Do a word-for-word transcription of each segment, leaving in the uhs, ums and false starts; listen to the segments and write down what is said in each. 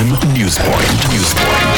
M News Point. News Point.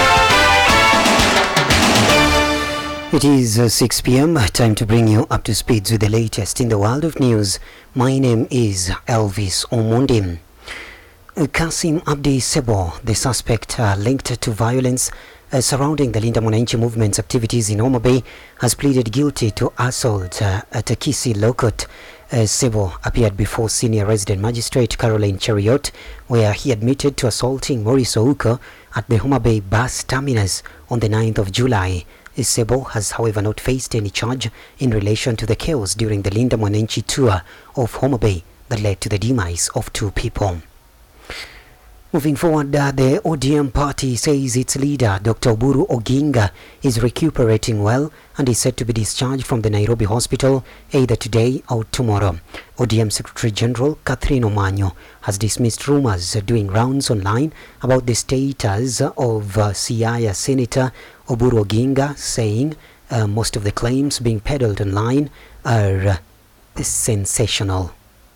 It is uh, six p.m. Time to bring you up to speed with the latest in the world of news. My name is Elvis Omondi. Uh, Kasim Abdi Sebo, the suspect uh, linked to violence uh, surrounding the Linda Mwananchi movement's activities in Homa Bay, has pleaded guilty to assault uh, at a Kisii Lokot. Uh, Sebo appeared before Senior Resident Magistrate Caroline Cheriot, where he admitted to assaulting Maurice Ouko at the Homa Bay bus terminus on the ninth of July. Sebo has, however, not faced any charge in relation to the chaos during the Linda Mwananchi tour of Homa Bay that led to the demise of two people. Moving forward, uh, the O D M party says its leader, Doctor Oburu Oginga, is recuperating well and is set to be discharged from the Nairobi hospital either today or tomorrow. O D M Secretary General Catherine Omanyo has dismissed rumors uh, doing rounds online about the status of uh, Siaya Senator Oburu Oginga, saying uh, most of the claims being peddled online are uh, sensational.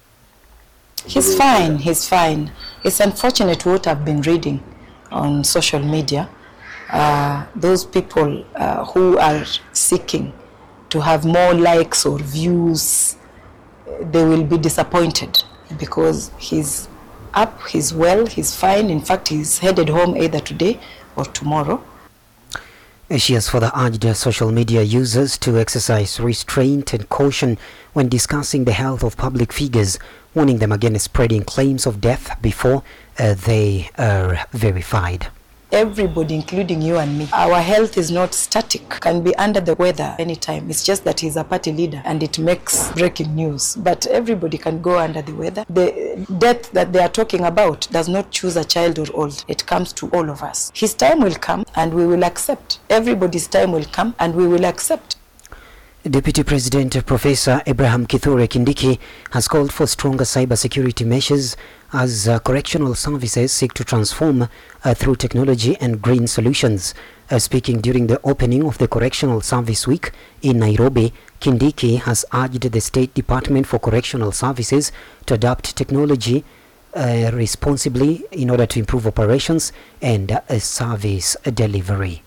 He's fine, he's fine. It's unfortunate what I've been reading on social media. Uh, those people uh, who are seeking to have more likes or views, they will be disappointed because he's up, he's well, he's fine. In fact, he's headed home either today or tomorrow. She has further urged social media users to exercise restraint and caution when discussing the health of public figures, warning them against spreading claims of death before uh, they are verified. Everybody, including you and me, our health is not static, can be under the weather anytime. It's just that he's a party leader and it makes breaking news. But everybody can go under the weather. The death that they are talking about does not choose a child or old. It comes to all of us. His time will come and we will accept. Everybody's time will come and we will accept. Deputy President Professor Abraham Kithure Kindiki has called for stronger cybersecurity measures as uh, correctional services seek to transform uh, through technology and green solutions. Uh, speaking during the opening of the Correctional Service Week in Nairobi, Kindiki has urged the State Department for Correctional Services to adopt technology uh, responsibly in order to improve operations and uh, service delivery.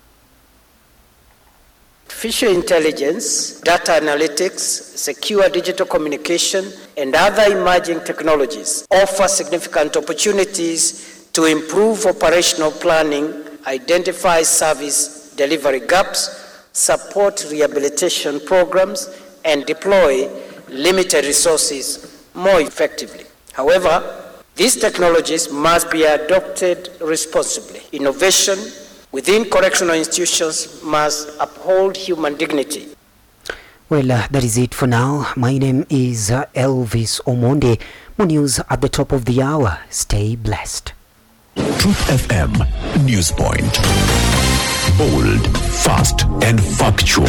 Artificial intelligence, data analytics, secure digital communication, and other emerging technologies offer significant opportunities to improve operational planning, identify service delivery gaps, support rehabilitation programs, and deploy limited resources more effectively. However, these technologies must be adopted responsibly. Innovation within correctional institutions must uphold human dignity. Well, uh, that is it for now. My name is uh, Elvis Omondi. More news at the top of the hour. Stay blessed. Truth F M News Point. Bold, fast, and factual.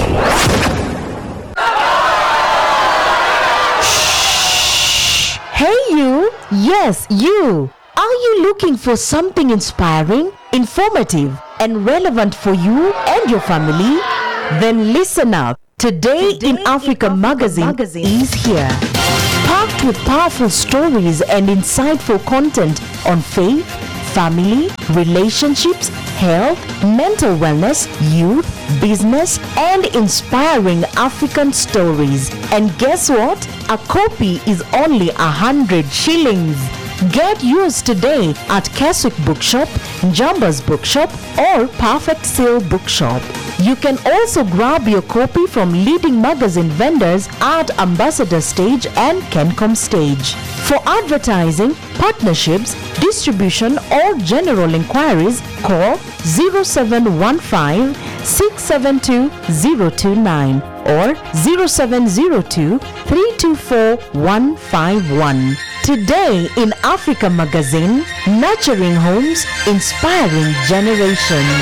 Hey you! Yes, you! Are you looking for something inspiring, informative, and relevant for you and your family? Then listen up. Today, Today in Africa, in magazine, magazine is here. Packed with powerful stories and insightful content on faith, family, relationships, health, mental wellness, youth, business, and inspiring African stories. And guess what? A copy is only a hundred shillings. Get yours today at Keswick Bookshop, Jumba's Bookshop, or Perfect Seal Bookshop. You can also grab your copy from leading magazine vendors at Ambassador Stage and Kencom Stage. For advertising, partnerships, distribution, or general inquiries, call zero seven one five, six seven two, zero two nine or zero seven zero two, three two four, one five one. Today in Africa Magazine, nurturing homes, inspiring generations.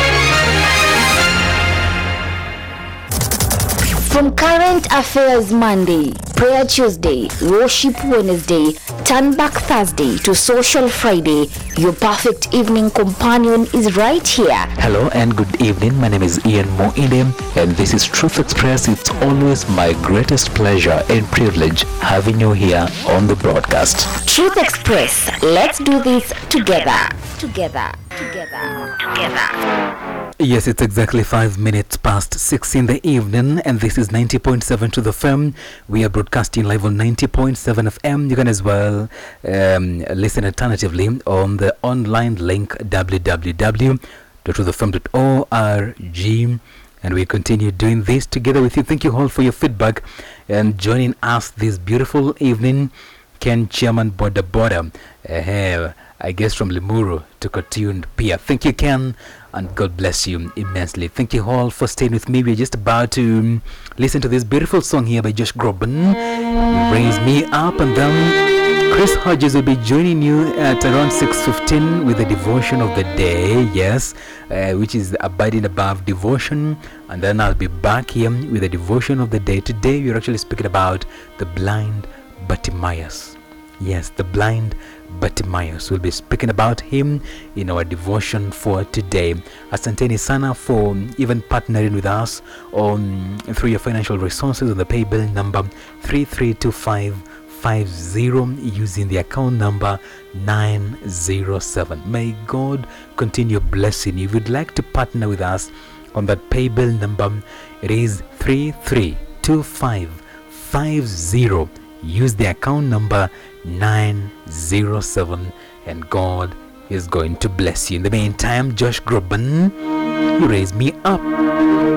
From Current Affairs Monday, Prayer Tuesday, Worship Wednesday, Turn Back Thursday to Social Friday, your perfect evening companion is right here. Hello and good evening. My name is Ian Moidem and this is Truth Express. It's always my greatest pleasure and privilege having you here on the broadcast. Truth Express, let's do this together. together, together, together. Yes, it's exactly five minutes past six in the evening, and this is ninety point seven to the F M. We are broadcasting live on ninety point seven F M. You can as well um, listen alternatively on the online link w w w dot to the f m dot org. And we continue doing this together with you. Thank you all for your feedback and joining us this beautiful evening. Ken Chairman Boda Boda, uh, I guess from Limuru to Kotiun Pia. Thank you, Ken, and God bless you immensely. Thank you all for staying with me. We're just about to listen to this beautiful song here by Josh Groban, Raise Me Up, and then Chris Hodges will be joining you at around six fifteen with the devotion of the day, yes, uh, which is Abiding Above Devotion. And then I'll be back here with the devotion of the day. Today we're actually speaking about the blind Bartimaeus. Yes, the blind Bartimaeus. We'll be speaking about him in our devotion for today. Asanteni sana for even partnering with us on through your financial resources on the pay bill number three three two five five zero using the account number nine zero seven. May God continue blessing you. If you'd like to partner with us on that pay bill number, it is three three two five five zero. Use the account number nine zero seven, and God is going to bless you. In the meantime, Josh Groban, you raise me up.